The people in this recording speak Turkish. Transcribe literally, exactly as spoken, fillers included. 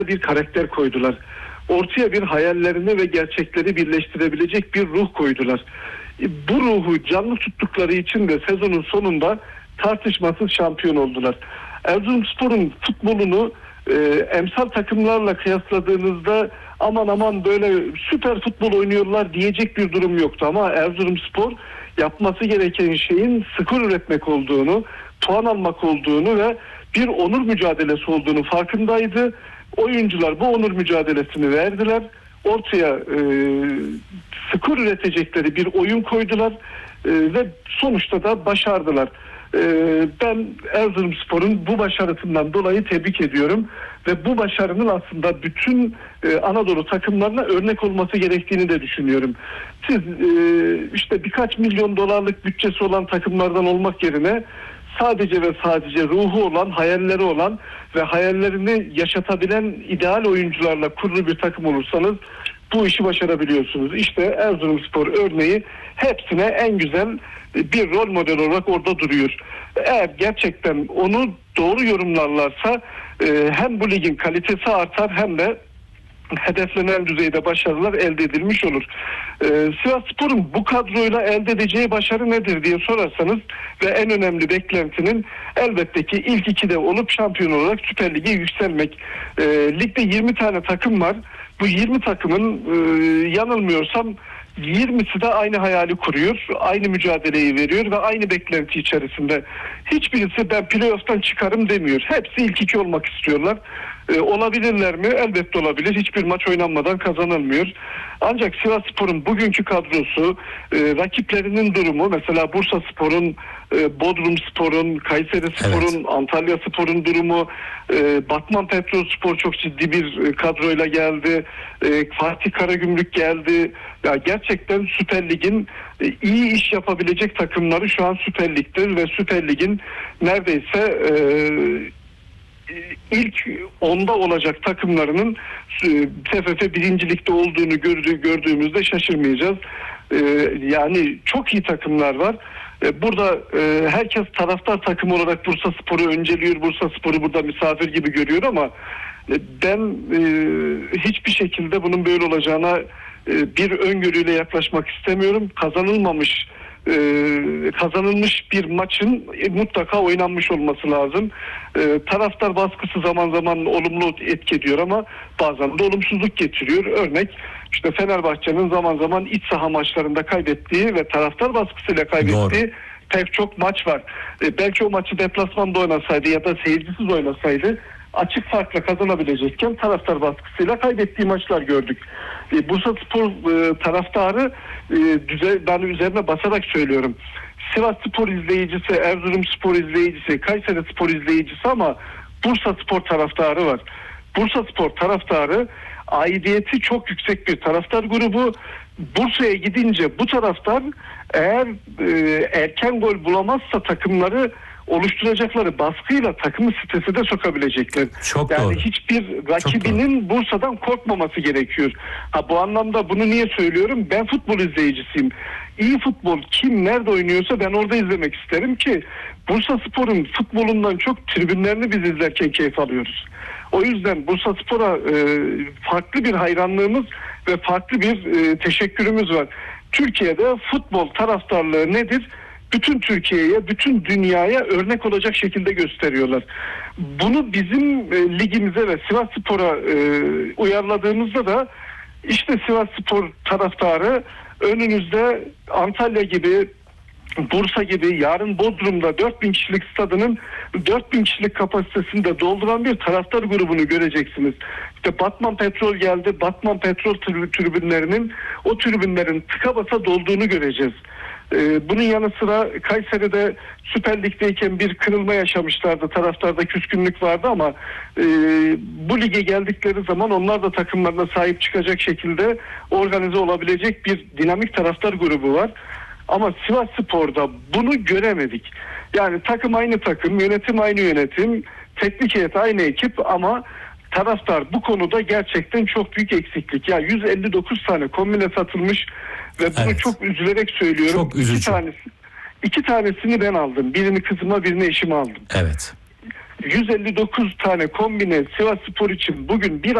bir karakter koydular. Ortaya bir hayallerini ve gerçekleri birleştirebilecek bir ruh koydular. Bu ruhu canlı tuttukları için de sezonun sonunda tartışmasız şampiyon oldular. Erzurumspor'un futbolunu e, emsal takımlarla kıyasladığınızda aman aman böyle süper futbol oynuyorlar diyecek bir durum yoktu. Ama Erzurumspor yapması gereken şeyin skor üretmek olduğunu, puan almak olduğunu ve bir onur mücadelesi olduğunu farkındaydı. Oyuncular bu onur mücadelesini verdiler. Ortaya e, skor üretecekleri bir oyun koydular e, ve sonuçta da başardılar. E, ben Erzurumspor'un bu başarısından dolayı tebrik ediyorum ve bu başarının aslında bütün e, Anadolu takımlarına örnek olması gerektiğini de düşünüyorum. Siz e, işte birkaç milyon dolarlık bütçesi olan takımlardan olmak yerine sadece ve sadece ruhu olan, hayalleri olan ve hayallerini yaşatabilen ideal oyuncularla kurulu bir takım olursanız bu işi başarabiliyorsunuz. İşte Erzurumspor örneği hepsine en güzel bir rol model olarak orada duruyor. Eğer gerçekten onu doğru yorumlarlarsa hem bu ligin kalitesi artar hem de hedeflenen düzeyde başarılar elde edilmiş olur. Ee, Sivasspor'un bu kadroyla elde edeceği başarı nedir diye sorarsanız ve en önemli beklentinin elbette ki ilk ikide olup şampiyon olarak Süper Lig'e yükselmek. Ee, ligde yirmi tane takım var. Bu yirmi takımın e, yanılmıyorsam yirmisi de aynı hayali kuruyor, aynı mücadeleyi veriyor ve aynı beklenti içerisinde. Hiçbirisi ben playoff'tan çıkarım demiyor. Hepsi ilk iki olmak istiyorlar. Ee, olabilirler mi? Elbette olabilir. Hiçbir maç oynanmadan kazanılmıyor. Ancak Sivasspor'un bugünkü kadrosu, e, rakiplerinin durumu, mesela Bursaspor'un, e, Bodrumspor'un, Kayserispor'un, evet. Antalyaspor'un durumu, e, Batman Petrolspor çok ciddi bir e, kadroyla geldi. E, Fatih Karagümrük geldi. Ya gerçekten Süper Lig'in e, iyi iş yapabilecek takımları şu an Süper Lig'de ve Süper Lig'in neredeyse e, ilk onda olacak takımlarının T F F birincilikte olduğunu gördüğü, gördüğümüzde şaşırmayacağız. Ee, yani çok iyi takımlar var. Ee, burada e, herkes taraftar takım olarak Bursaspor'u önceliyor. Bursaspor'u burada misafir gibi görüyor ama e, ben e, hiçbir şekilde bunun böyle olacağına e, bir öngörüyle yaklaşmak istemiyorum. Kazanılmamış Ee, kazanılmış bir maçın e, mutlaka oynanmış olması lazım. Ee, taraftar baskısı zaman zaman olumlu etki ediyor ama bazen de olumsuzluk getiriyor. Örnek işte Fenerbahçe'nin zaman zaman iç saha maçlarında kaybettiği ve taraftar baskısıyla kaybettiği Doğru. pek çok maç var. Ee, belki o maçı deplasmanda oynasaydı ya da seyircisiz oynasaydı açık farkla kazanabilecekken taraftar baskısıyla kaybettiği maçlar gördük. E, Bursaspor e, taraftarı e, düze, ben üzerine basarak söylüyorum. Sivasspor izleyicisi, Erzurumspor izleyicisi, Kayserispor izleyicisi ama Bursaspor taraftarı var. Bursaspor taraftarı aidiyeti çok yüksek bir taraftar grubu. Bursa'ya gidince bu taraftar eğer e, erken gol bulamazsa takımları oluşturacakları baskıyla takımı strese de sokabilecekler. Çok yani doğru. hiçbir rakibinin Bursa'dan korkmaması gerekiyor. Ha, bu anlamda bunu niye söylüyorum? Ben futbol izleyicisiyim. İyi futbol kim nerede oynuyorsa ben orada izlemek isterim ki Bursaspor'un futbolundan çok tribünlerini biz izlerken keyif alıyoruz. O yüzden Bursaspor'a e, farklı bir hayranlığımız ve farklı bir e, teşekkürümüz var. Türkiye'de futbol taraftarlığı nedir? Bütün Türkiye'ye, bütün dünyaya örnek olacak şekilde gösteriyorlar. Bunu bizim e, ligimize ve Sivasspor'a e, uyarladığımızda da işte Sivasspor taraftarı önünüzde Antalya gibi, Bursa gibi, yarın Bodrum'da dört bin kişilik stadının dört bin kişilik kapasitesinde dolduran bir taraftar grubunu göreceksiniz. İşte Batman Petrol geldi. Batman Petrol tribünlerinin o tribünlerin tıka basa dolduğunu göreceğiz. Ee, bunun yanı sıra Kayseri'de Süper Lig'deyken bir kırılma yaşamışlardı. Taraftarda küskünlük vardı ama e, bu lige geldikleri zaman onlar da takımlarına sahip çıkacak şekilde organize olabilecek bir dinamik taraftar grubu var. Ama Sivasspor'da bunu göremedik. Yani takım aynı takım, yönetim aynı yönetim, teknik heyet aynı ekip ama taraftar bu konuda gerçekten çok büyük eksiklik. Ya yüz elli dokuz tane kombine satılmış ve bunu evet. çok üzülerek söylüyorum. Çok üzücü. İki tanesi, iki tanesini ben aldım. Birini kızıma, birini eşime aldım. Evet. yüz elli dokuz tane kombine Sivasspor için bugün bir